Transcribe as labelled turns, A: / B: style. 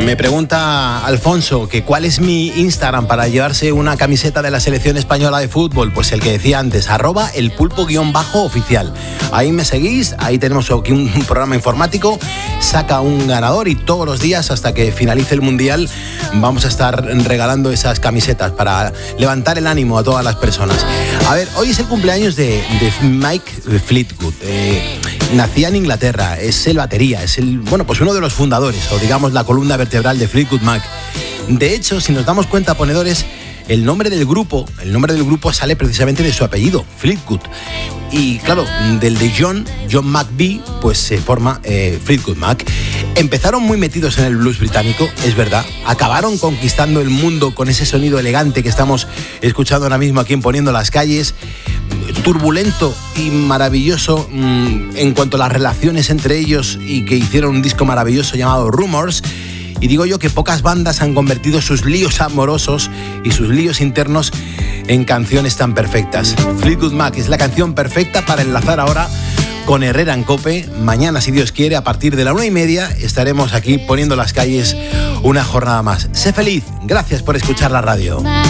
A: Me pregunta Alfonso que cuál es mi Instagram para llevarse una camiseta de la selección española de fútbol. Pues el que decía antes, @elpulpo_oficial. Ahí me seguís, ahí tenemos aquí un programa informático, saca un ganador y todos los días hasta que finalice el Mundial vamos a estar regalando esas camisetas para levantar el ánimo a todas las personas. A ver, hoy es el cumpleaños de Mike Fleetwood. Nacía en Inglaterra, es el batería, es pues uno de los fundadores, o digamos la columna vertebral de Fleetwood Mac. De hecho, si nos damos cuenta, ponedores, el nombre del grupo sale precisamente de su apellido, Fleetwood. Y claro, del de John McVie, pues se forma Fleetwood Mac. Empezaron muy metidos en el blues británico, es verdad. Acabaron conquistando el mundo con ese sonido elegante que estamos escuchando ahora mismo aquí en Poniendo las Calles. Turbulento y maravilloso en cuanto a las relaciones entre ellos, y que hicieron un disco maravilloso llamado Rumors. Y digo yo que pocas bandas han convertido sus líos amorosos y sus líos internos en canciones tan perfectas. Fleetwood Mac es la canción perfecta para enlazar ahora con Herrera en COPE. Mañana, si Dios quiere, a partir de la 1:30 estaremos aquí Poniendo las Calles una jornada más. Sé feliz, gracias por escuchar la radio.